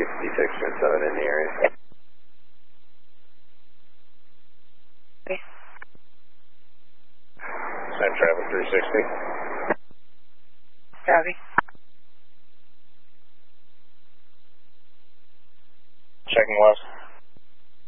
D607 in the area. Okay. Send traffic 360. Copy. Checking west.